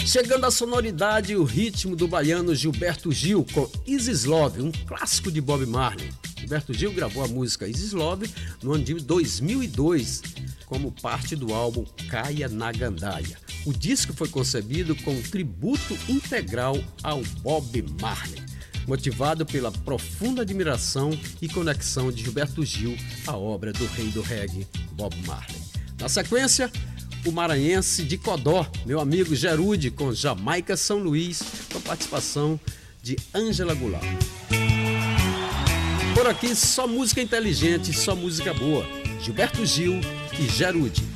Chegando à sonoridade e o ritmo do baiano Gilberto Gil com Is Love, um clássico de Bob Marley. Gilberto Gil gravou a música Is Love no ano de 2002 como parte do álbum Caia na Gandaia. O disco foi concebido com um tributo integral ao Bob Marley, motivado pela profunda admiração e conexão de Gilberto Gil à obra do rei do reggae, Bob Marley. Na sequência, o maranhense de Codó, meu amigo Gerude, com Jamaica São Luís, com a participação de Ângela Goulart. Por aqui, só música inteligente, só música boa. Gilberto Gil e Gerude.